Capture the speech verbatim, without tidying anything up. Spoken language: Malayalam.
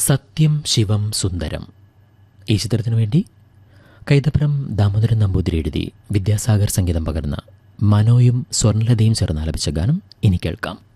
സത്യം ശിവം സുന്ദരം ഈ ചിത്രത്തിനു വേണ്ടി കൈതപ്രം ദാമോദരൻ നമ്പൂതിരി എഴുതി വിദ്യാസാഗർ സംഗീതം പകർന്ന മനോയും സ്വർണലതയും ചേർന്ന് ആലപിച്ച ഗാനം ഇനി കേൾക്കാം.